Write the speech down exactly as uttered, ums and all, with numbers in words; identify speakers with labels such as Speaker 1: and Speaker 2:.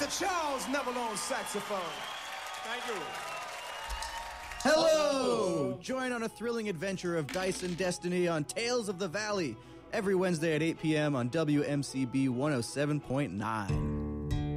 Speaker 1: Charles Neville on saxophone. Thank you.
Speaker 2: Hello! Join on a thrilling adventure of dice and destiny on Tales of the Valley every Wednesday at eight p.m. on W M C B one oh seven point nine.